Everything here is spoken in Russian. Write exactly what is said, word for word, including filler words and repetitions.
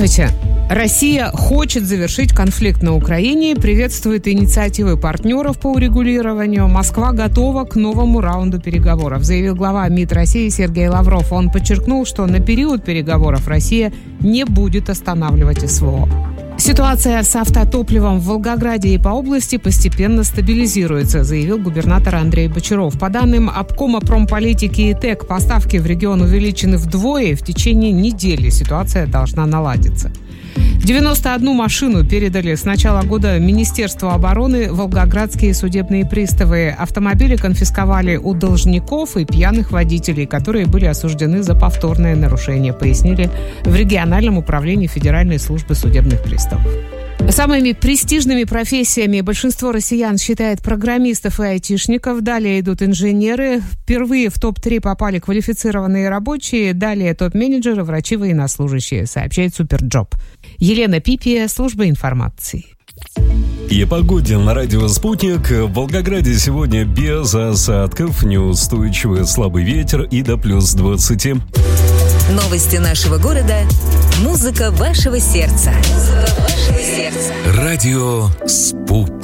Россия хочет завершить конфликт на Украине, приветствует инициативы партнеров по урегулированию. Москва готова к новому раунду переговоров, заявил глава МИД России Сергей Лавров. Он подчеркнул, что на период переговоров Россия не будет останавливать СВО. Ситуация с автотопливом в Волгограде и по области постепенно стабилизируется, заявил губернатор Андрей Бочаров. По данным обкома промполитики и ТЭК, поставки в регион увеличены вдвое, и в течение недели ситуация должна наладиться. девяносто одну машину передали с начала года Министерству обороны волгоградские судебные приставы. Автомобили конфисковали у должников и пьяных водителей, которые были осуждены за повторное нарушение, пояснили в региональном управлении Федеральной службы судебных приставов. Самыми престижными профессиями большинство россиян считает программистов и айтишников. Далее идут инженеры. Впервые в топ три попали квалифицированные рабочие. Далее топ-менеджеры, врачи, военнослужащие, сообщает Суперджоп. Елена Пипия, служба информации. И о погоде на радио «Спутник». В Волгограде сегодня без осадков, неустойчивый слабый ветер и до плюс двадцати. Новости нашего города. Музыка вашего сердца. Музыка вашего сердца. Радио «Спутник».